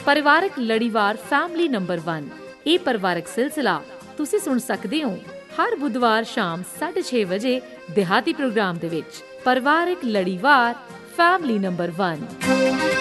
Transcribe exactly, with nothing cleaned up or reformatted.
ਪਰਿਵਾਰਕ ਲੜੀਵਾਰ family number ਇੱਕ। ਇਹ ਪਰਿਵਾਰਕ ਸਿਲਸਿਲਾ ਤੁਸੀਂ ਸੁਣ ਸਕਦੇ ਹੋ ਹਰ ਬੁੱਧਵਾਰ ਸ਼ਾਮ ਸਾਢੇ ਛੇ ਵਜੇ ਦਿਹਾਤੀ ਪ੍ਰੋਗਰਾਮ ਦੇ ਵਿੱਚ। ਪਰਿਵਾਰਕ ਲੜੀਵਾਰ ਫੈਮਿਲੀ ਨੰਬਰ ਇੱਕ।